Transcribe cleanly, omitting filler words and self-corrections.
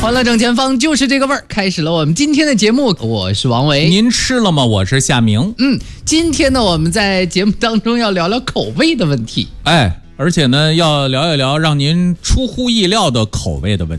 欢乐正前方就是这个味儿，开始了我们今天的节目，我是王维。 您吃了吗？我是夏明。 今天呢，我们在节目当中要聊聊口味的问题。 而且呢，要聊一聊让您出乎意料的口味的问